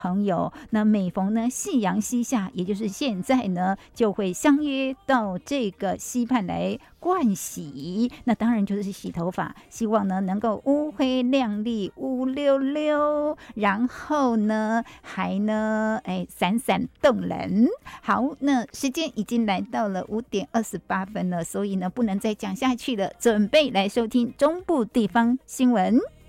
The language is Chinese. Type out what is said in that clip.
朋友，那每逢呢夕阳西下，也就是现在呢，就会相约到这个溪畔来盥洗。那当然就是洗头发，希望呢能够乌黑亮丽、乌溜溜，然后呢还呢闪闪动人。好，那时间已经来到了5:28了，所以呢不能再讲下去了，准备来收听中部地方新闻。